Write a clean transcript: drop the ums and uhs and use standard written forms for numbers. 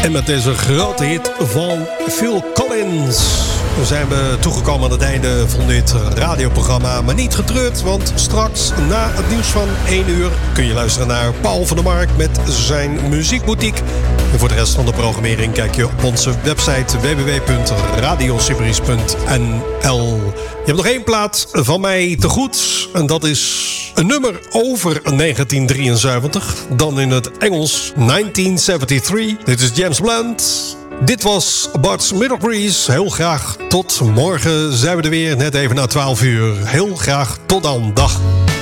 En met deze grote hit van Phil Collins zijn we toegekomen aan het einde van dit radioprogramma. Maar niet getreurd, want straks na het nieuws van 1 uur kun je luisteren naar Paul van der Mark met zijn muziekboutique. En voor de rest van de programmering kijk je op onze website www.radiosibris.nl. Je hebt nog 1 plaat van mij te goed. En dat is een nummer over 1973. Dan in het Engels 1973. Dit is James Blunt. Dit was Bart's Middle Breeze. Heel graag tot morgen zijn we er weer. Net even na 12 uur. Heel graag tot dan. Dag.